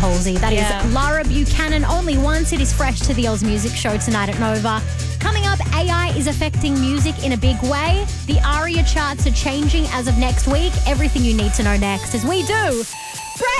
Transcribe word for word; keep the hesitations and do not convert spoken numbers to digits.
Halsey. That Yeah. is Lara Buchanan. Only once. It is fresh to the Oz Music Show tonight at Nova. Coming up, A I is affecting music in a big way. The ARIA charts are changing as of next week. Everything you need to know next as we do